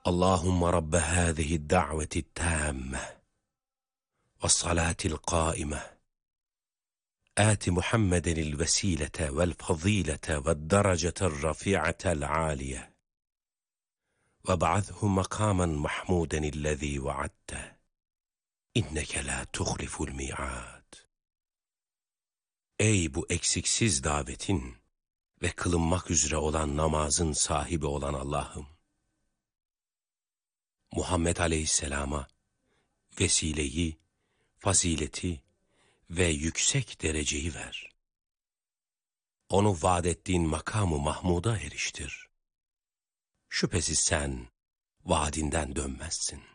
Allahümme Rabbe hâzihi da'veti tâmme ve salatil qâime آت محمدا الوسيلة والفضيلة والدرجة الرفيعة العالية وابعثه مقاما محمودا الذي وعدته إنك لا تخلف الميعاد. Ey bu eksiksiz davetin ve kılınmak üzere olan namazın sahibi olan Allah'ım, Muhammed Aleyhisselam'a vesileyi, fazileti ve yüksek dereceyi ver. Onu vaad ettiğin makamı Mahmud'a eriştir. Şüphesiz sen vaadinden dönmezsin.